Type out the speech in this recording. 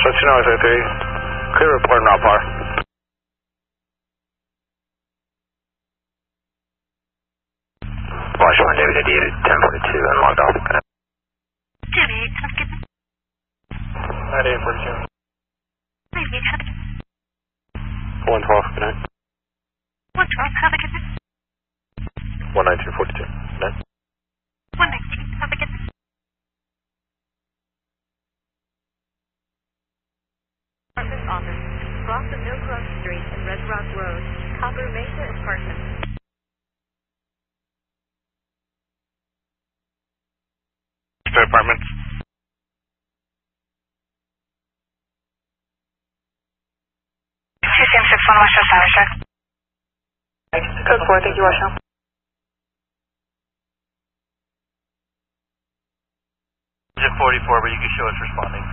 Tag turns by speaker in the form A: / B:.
A: let you know, SA3. Clear report, not far.
B: Washington, David, India, 1042 and logged off.
C: 98, sounds good.
A: 9842.
B: 112, good night.
C: 112, have a good night.
B: 11942, good night.
C: 119, have a good night.
D: Apartment office, cross of Mill Grove Street and Red Rock Road, Copper Mesa Apartment.
A: Apartments.
C: CCM 61 West Coast Tower, check.
D: Code 4, thank you, Washington.
B: Jet 44, but you can show us responding.